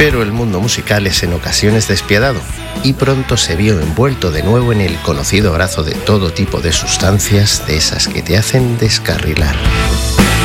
Pero el mundo musical es en ocasiones despiadado y pronto se vio envuelto de nuevo en el conocido abrazo de todo tipo de sustancias, de esas que te hacen descarrilar.